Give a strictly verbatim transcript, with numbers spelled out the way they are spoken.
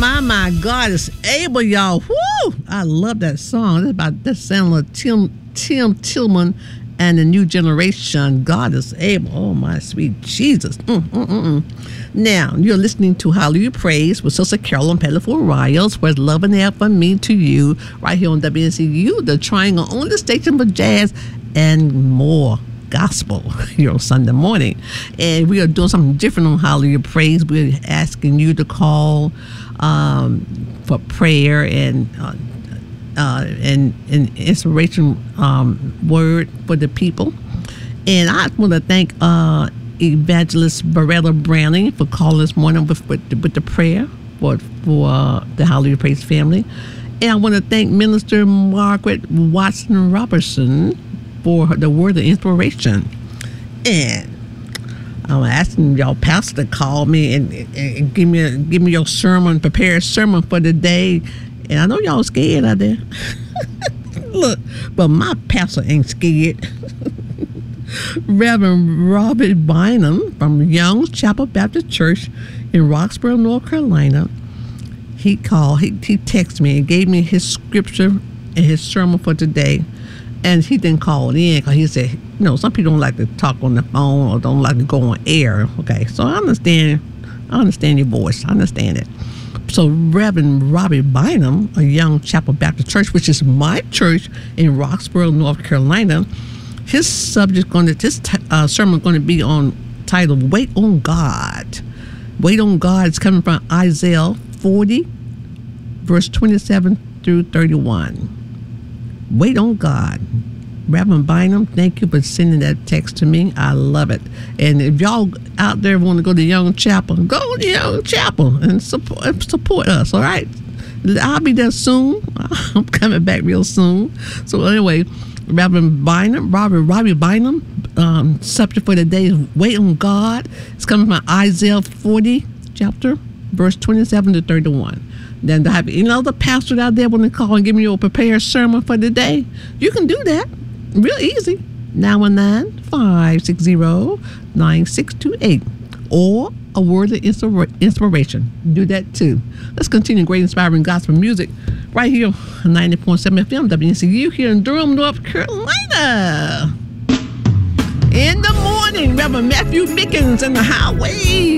my, my God is able, y'all. Woo! I love that song. It's about that sound of Tim, Tim Tillman and the New Generation. God is able. Oh, my sweet Jesus. Mm, mm, mm, mm. Now, you're listening to Hallelujah Praise with Sister Carolyn Pettiford Riles, where's love and air from me to you, right here on W N C U, the Triangle, only station for jazz and more gospel here on Sunday morning. And we are doing something different on Hallelujah Praise. We're asking you to call um, for prayer and uh, uh, and, and inspiration um, word for the people. And I want to thank uh, Evangelist Barella Browning for calling this morning with, with, the, with the prayer for, for uh, the Hallelujah Praise family. And I want to thank Minister Margaret Watson Robertson for the word of inspiration. And I'm asking y'all pastor to call me and, and, and give me a, give me your sermon, prepare a sermon for the day. And I know y'all scared out there. Look, but my pastor ain't scared. Reverend Robert Bynum from Young's Chapel Baptist Church in Roxborough, North Carolina. He called, he, he texted me and gave me his scripture and his sermon for today. And he didn't call in because he said, you know, some people don't like to talk on the phone or don't like to go on air. Okay, so I understand. I understand your voice. I understand it. So Reverend Robbie Bynum, a Young Chapel Baptist Church, which is my church in Roxborough, North Carolina, his subject going to this uh, sermon going to be on titled "Wait on God." Wait on God is coming from Isaiah forty, verse twenty-seven through thirty-one. Wait on God. Reverend Bynum, thank you for sending that text to me. I love it. And if y'all out there want to go to Young Chapel, go to Young Chapel and support, support us, all right? I'll be there soon. I'm coming back real soon. So anyway, Reverend Bynum, Robert Robbie Bynum, um, subject for the day is Wait on God. It's coming from Isaiah forty, chapter, verse twenty-seven to thirty-one. Then to have any other pastor out there want to call and give me your prepared sermon for the day, you can do that. Real easy. nine one nine, five six zero, nine six two eight. Or a word of inspiration. Do that too. Let's continue great inspiring gospel music right here on ninety point seven F M W N C U here in Durham, North Carolina. In the morning, Reverend Matthew Mickens in the highway.